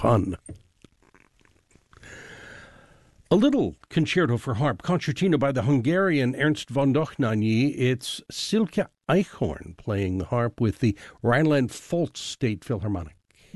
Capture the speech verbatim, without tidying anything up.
pun. A little concerto for harp, concertina by the Hungarian Ernst von Dohnányi. It's Silke Eichhorn playing the harp with the Rhineland-Pfalz State Philharmonic.